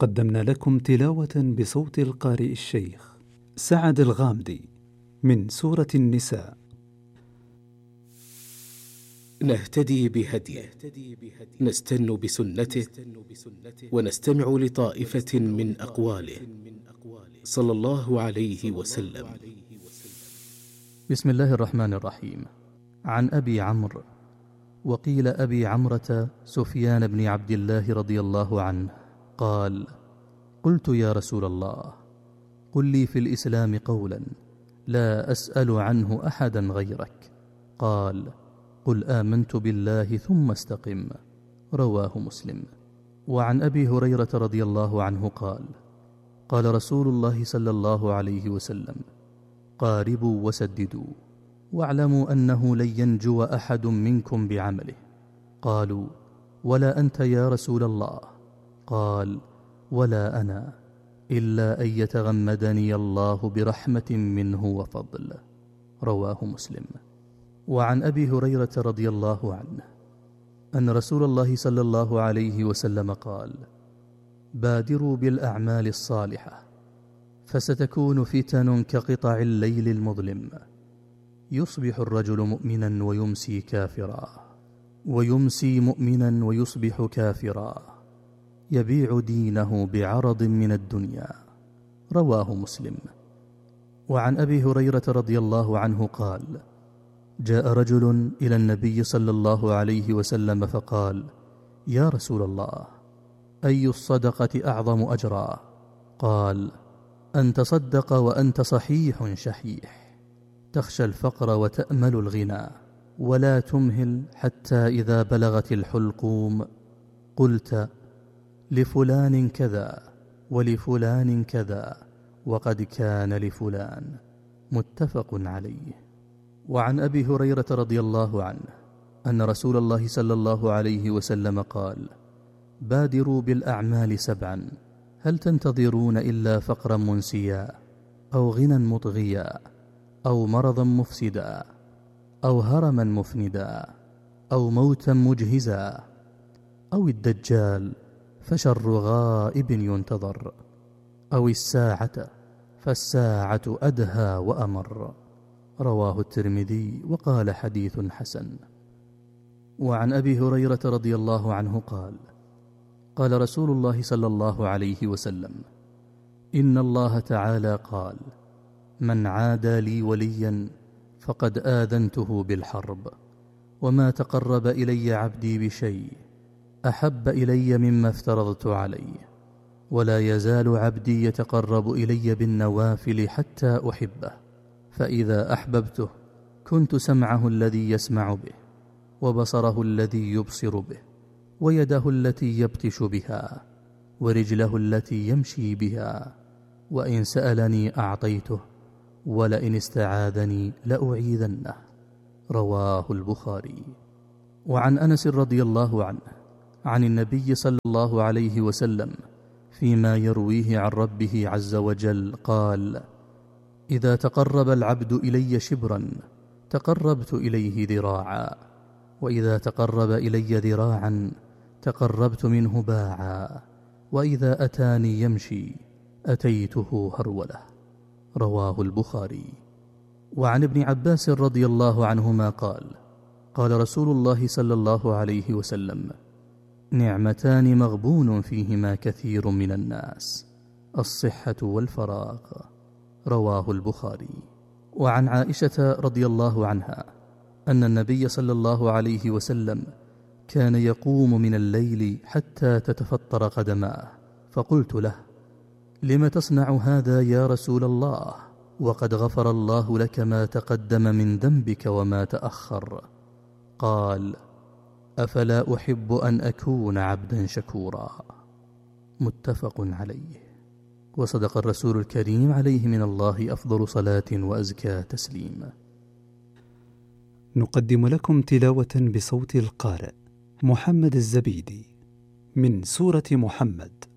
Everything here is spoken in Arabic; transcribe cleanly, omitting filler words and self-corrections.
قدمنا لكم تلاوة بصوت القارئ الشيخ سعد الغامدي من سورة النساء. نهتدي بهديه، نستن بسنته، ونستمع لطائفة من أقواله صلى الله عليه وسلم. بسم الله الرحمن الرحيم. عن أبي عمرو، وقيل أبي عمرة سفيان بن عبد الله رضي الله عنه قال: قلت يا رسول الله، قل لي في الإسلام قولا لا أسأل عنه أحدا غيرك. قال: قل آمنت بالله ثم استقم. رواه مسلم. وعن أبي هريرة رضي الله عنه قال: قال رسول الله صلى الله عليه وسلم: قاربوا وسددوا، واعلموا أنه لن ينجو أحد منكم بعمله. قالوا: ولا أنت يا رسول الله؟ قال: ولا أنا، إلا أن يتغمدني الله برحمة منه وفضل. رواه مسلم. وعن أبي هريرة رضي الله عنه أن رسول الله صلى الله عليه وسلم قال: بادروا بالأعمال الصالحة، فستكون فتن كقطع الليل المظلم، يصبح الرجل مؤمنا ويمسي كافرا، ويمسي مؤمنا ويصبح كافرا، يبيع دينه بعرض من الدنيا. رواه مسلم. وعن أبي هريرة رضي الله عنه قال: جاء رجل إلى النبي صلى الله عليه وسلم فقال: يا رسول الله، أي الصدقة أعظم أجرا؟ قال: أن تصدق وأنت صحيح شحيح، تخشى الفقر وتأمل الغنى، ولا تمهل حتى إذا بلغت الحلقوم قلت لفلان كذا ولفلان كذا وقد كان لفلان. متفق عليه. وعن أبي هريرة رضي الله عنه أن رسول الله صلى الله عليه وسلم قال: بادروا بالأعمال 7، هل تنتظرون إلا فقرا منسيا، أو غنى مطغيا، أو مرضا مفسدا، أو هرما مفندا، أو موتا مجهزا، أو الدجال فشر غائب ينتظر، أو الساعة فالساعة أدهى وأمر. رواه الترمذي وقال حديث حسن. وعن أبي هريرة رضي الله عنه قال: قال رسول الله صلى الله عليه وسلم: إن الله تعالى قال: من عادى لي وليا فقد آذنته بالحرب، وما تقرب إلي عبدي بشيء أحب إلي مما افترضت عليه، ولا يزال عبدي يتقرب إلي بالنوافل حتى أحبه، فإذا أحببته كنت سمعه الذي يسمع به، وبصره الذي يبصر به، ويده التي يبطش بها، ورجله التي يمشي بها، وإن سألني أعطيته، ولئن استعاذني لأعيذنه. رواه البخاري. وعن أنس رضي الله عنه عن النبي صلى الله عليه وسلم فيما يرويه عن ربه عز وجل قال: إذا تقرب العبد إلي شبرا تقربت إليه ذراعا، وإذا تقرب إلي ذراعا تقربت منه باعا، وإذا أتاني يمشي أتيته هرولة. رواه البخاري. وعن ابن عباس رضي الله عنهما قال: قال رسول الله صلى الله عليه وسلم: نعمتان مغبون فيهما كثير من الناس، الصحة والفراغ. رواه البخاري. وعن عائشة رضي الله عنها أن النبي صلى الله عليه وسلم كان يقوم من الليل حتى تتفطر قدماه، فقلت له: لم تصنع هذا يا رسول الله، وقد غفر الله لك ما تقدم من ذنبك وما تأخر؟ قال: أفلا أحب أن أكون عبدا شكورا. متفق عليه. وصدق الرسول الكريم عليه من الله أفضل صلاة وأزكى تسليم. نقدم لكم تلاوة بصوت القارئ محمد الزبيدي من سورة محمد.